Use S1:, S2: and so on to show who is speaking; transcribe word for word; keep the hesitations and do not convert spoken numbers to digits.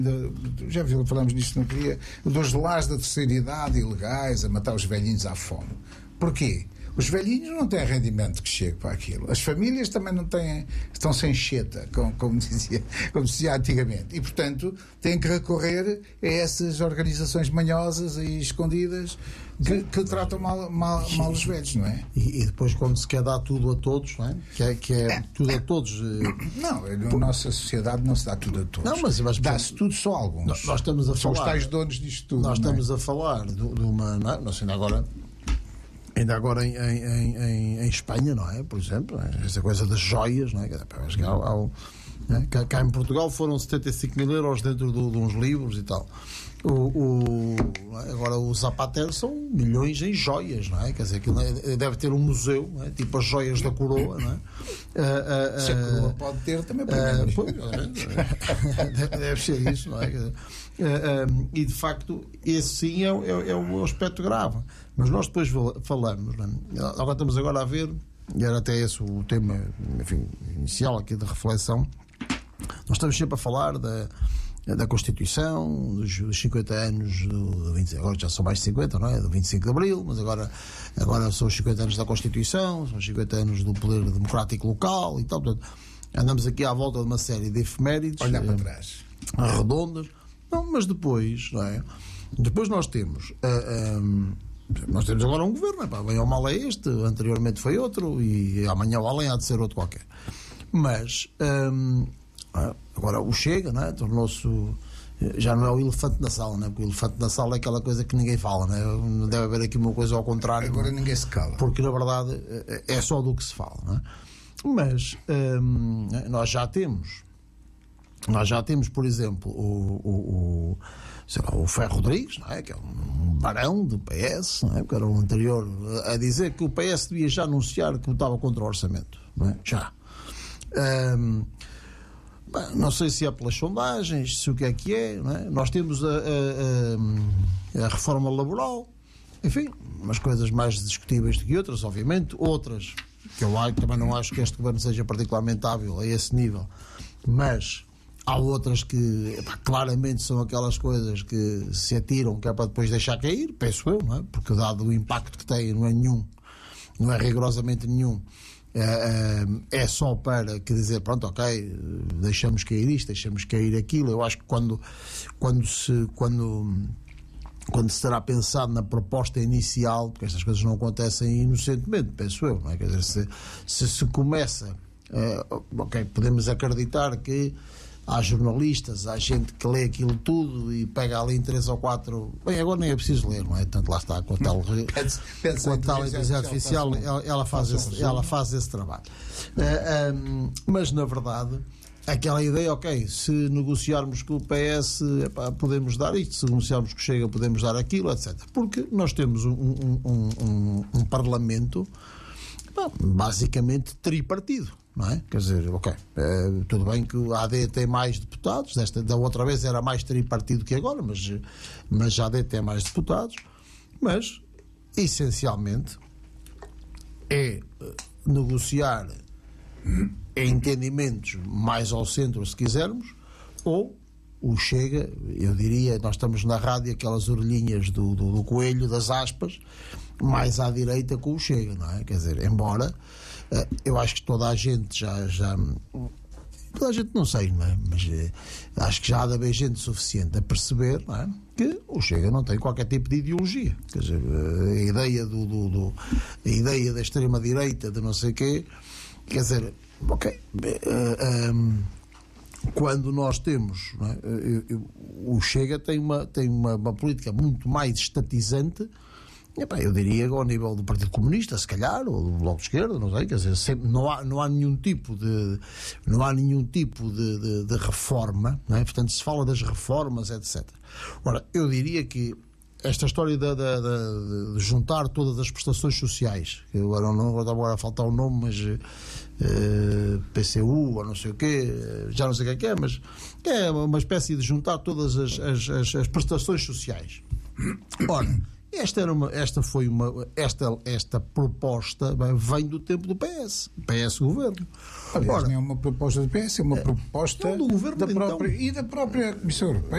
S1: Já falamos disto, não queria, dos lares da terceira idade ilegais a matar os velhinhos à fome. Porquê? Os velhinhos não têm rendimento que chegue para aquilo. As famílias também não têm, estão sem cheta, como, como, dizia, como dizia antigamente. E, portanto, têm que recorrer a essas organizações manhosas e escondidas que, que tratam mal, mal, mal os velhos, não é?
S2: E, e depois, quando se quer dar tudo a todos, não é? Que é, que é, é tudo a todos.
S1: Não, na nossa sociedade não se dá tudo a todos.
S2: Não, mas, mas
S1: dá-se tudo só a alguns.
S2: Nós, nós estamos a
S1: São
S2: falar,
S1: os tais donos disto tudo.
S2: Nós estamos
S1: é?
S2: a falar de, de uma. Não, não sei, ainda agora. Ainda agora em, em, em, em Espanha, não é? Por exemplo, essa coisa das joias, não é? Há, há, né? Cá, cá em Portugal foram setenta e cinco mil euros dentro de, de uns livros e tal. O, o, agora o Zapatero são milhões em joias, não é? Quer dizer, aquilo deve ter um museu, não é? Tipo as joias da coroa, não é?
S1: Uh, uh, Se a coroa pode ter, também pode
S2: ter. Uh, deve ser isso, não é? Uh, uh, e de facto, esse sim é, é, é o aspecto grave. Mas nós depois falamos, não é? Agora estamos agora a ver, e era até esse o tema, enfim, inicial aqui de reflexão. Nós estamos sempre a falar da da Constituição, dos, dos cinquenta anos do, do vinte, agora já são mais de cinquenta, não é? Do vinte e cinco de Abril, mas agora, agora são os cinquenta anos da Constituição, são os cinquenta anos do poder democrático local e tal. Portanto, andamos aqui à volta de uma série de efemérides.
S1: Olhar para trás.
S2: Redondas. Não, mas depois, não é? Depois nós temos. Uh, um, nós temos agora um governo, pá, bem ou mal é este, anteriormente foi outro e amanhã ou além há de ser outro qualquer. Mas. Um, Agora o Chega, não é? Tornou-se, já não é o elefante na sala, não é? Porque o elefante na sala é aquela coisa que ninguém fala, não é? Não deve haver aqui uma coisa ao contrário.
S1: Agora
S2: não?
S1: Ninguém se cala.
S2: Porque na verdade é só do que se fala, não é? Mas hum, nós já temos, nós já temos, por exemplo, o, o, o, sei lá, o Ferro Rodrigues, não é? Que é um barão do P S, não é? Porque era o anterior a dizer que o P S devia já anunciar que votava contra o orçamento, não é? Já. Hum, Não sei se é pelas sondagens, se o que é que é, não é? Nós temos a, a, a, a reforma laboral, enfim, umas coisas mais discutíveis do que outras, obviamente, outras que eu também não acho que este governo seja particularmente hábil a esse nível, mas há outras que epá, claramente são aquelas coisas que se atiram que é para depois deixar cair, penso eu, não é? Porque dado o impacto que tem, não é nenhum, não é rigorosamente nenhum. É, é só para que dizer, pronto, ok, deixamos cair isto, deixamos cair aquilo. Eu acho que quando, quando, se, quando, quando se terá pensado na proposta inicial, porque estas coisas não acontecem inocentemente, penso eu, não é? Quer dizer, se se, se começa, é, ok, podemos acreditar que há jornalistas, há gente que lê aquilo tudo e pega ali em três ou quatro. Bem, agora nem é preciso ler, não é? Tanto lá está, com a tal, com a tal inteligência artificial, ela, ela, faz esse, ela faz esse trabalho. Uh, um, mas, na verdade, aquela ideia, ok, se negociarmos com o P S, epá, podemos dar isto, se negociarmos com o Chega, podemos dar aquilo, etcétera. Porque nós temos um, um, um, um, um Parlamento, epá, basicamente tripartido. Não é? Quer dizer, ok, é, tudo bem que a A D tem mais deputados, desta, da outra vez era mais tripartido que agora, mas, mas a AD tem mais deputados, mas essencialmente é negociar em entendimentos mais ao centro, se quisermos, ou o Chega, eu diria, nós estamos na rádio, aquelas orelhinhas do, do, do coelho, das aspas, mais à direita com o Chega, não é? Quer dizer, embora eu acho que toda a gente já, já toda a gente não sei, não é? Mas eh, acho que já há de haver gente suficiente a perceber, não é? Que o Chega não tem qualquer tipo de ideologia. Quer dizer, a ideia do, do, do a ideia da extrema-direita, de não sei o quê, quer dizer, ok, uh, um, quando nós temos, não é? eu, eu, o Chega tem uma, tem uma, uma política muito mais estatizante. Epá, eu diria ao nível do Partido Comunista, se calhar, ou do Bloco de Esquerda, não sei, quer dizer, sempre, não, há, não há nenhum tipo de não há nenhum tipo de, de, de reforma, não é? Portanto, se fala das reformas, etcétera. Ora, eu diria que esta história de, de, de, de juntar todas as prestações sociais, eu agora não vou agora a faltar o nome, mas uh, P C U, ou não sei o quê, já não sei o que é que é, mas é uma espécie de juntar todas as, as, as, as prestações sociais. Ora, Esta, era uma, esta foi uma. Esta, esta proposta bem, vem do tempo do P S. P S Governo.
S1: Aliás,
S2: Ora,
S1: não é uma proposta do P S, é uma proposta
S2: não, do governo,
S1: da própria,
S2: então.
S1: e da própria Comissão Europeia.